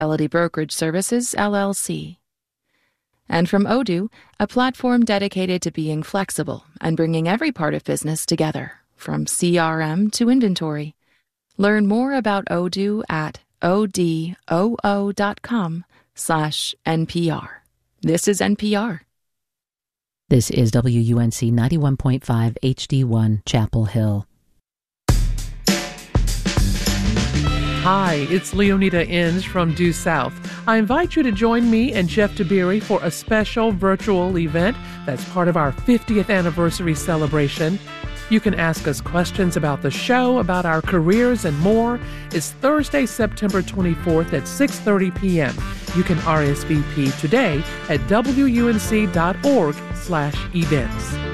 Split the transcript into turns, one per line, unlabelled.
Fidelity Brokerage Services, LLC. And from Odoo, a platform dedicated to being flexible and bringing every part of business together, from CRM to inventory. Learn more about Odoo at odoo.com/NPR. This is NPR.
This is WUNC 91.5 HD1 Chapel Hill.
Hi, it's Leonida Inge from Due South. I invite you to join me and Jeff Tiberi for a special virtual event that's part of our 50th anniversary celebration. You can ask us questions about the show, about our careers, and more. It's Thursday, September 24th at 6:30 p.m. You can RSVP today at WUNC.org/events.